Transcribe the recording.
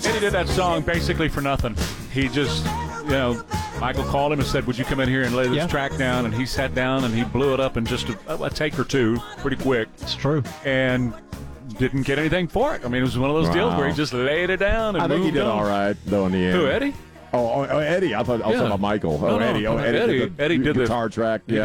Eddie did that song basically for nothing. He just, Michael called him and said, would you come in here and lay this track down? And he sat down and he blew it up in just a take or two, pretty quick. It's true. And didn't get anything for it. I mean, it was one of those deals where he just laid it down and I think he moved did on. all right, though, in the end. Who, Eddie? Oh, Eddie. I thought I was talking about Michael. No, Eddie. Eddie did the guitar track. Yeah.